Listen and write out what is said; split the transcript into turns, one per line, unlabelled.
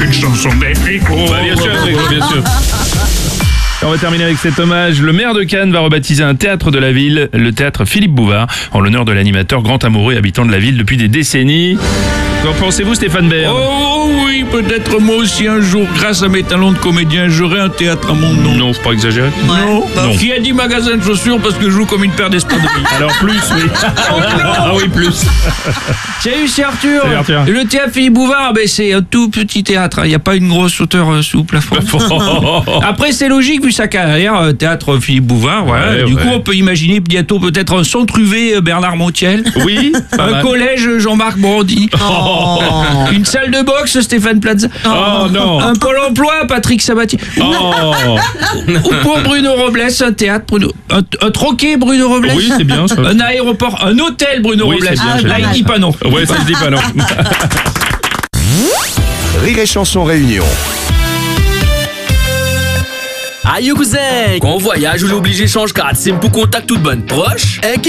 une chanson d'Enrico.
Bien sûr, Enrico, bien sûr. On va terminer avec cet hommage. Le maire de Cannes va rebaptiser un théâtre de la ville, le théâtre Philippe Bouvard, en l'honneur de l'animateur grand amoureux et habitant de la ville depuis des décennies. Qu'en pensez-vous, Stéphane Bern?
Oh oui, peut-être moi aussi un jour, grâce à mes talents de comédien, j'aurai un théâtre à mon nom.
Non, c'est pas exagéré.
Non.
Non.
Qui a dit magasin de chaussures parce que je joue comme une paire d'espadrilles.
Alors plus, oui. Ah oui, plus.
Salut, c'est Arthur.
Salut, Arthur.
Le théâtre Philippe Bouvard, c'est un tout petit théâtre. Il n'y a pas une grosse hauteur sous plafond. Après, c'est logique vu sa carrière, théâtre Philippe Bouvard. Voilà.
Ouais,
du
ouais.
coup, on peut imaginer bientôt peut-être un centre UV Bernard Montiel.
Oui, pas
Un
mal.
collège Jean-Marc Brandy. Une salle de boxe Stéphane Plaza.
Oh non.
Un pôle emploi Patrick Sabatier.
Oh.
Ou pour Bruno Robles, un théâtre Bruno. Un troquet Bruno Robles.
Oui, c'est bien ça.
Un aéroport, un hôtel Bruno
Oui,
Robles.
c'est bien, c'est
Là,
bien.
il dit pas non.
Ouais, ça je dis pas non.
Rire et Chanson Réunion.
Aïe cousin, quand on voyage, on est obligé de changer carte SIM pour contact toute bonne proche.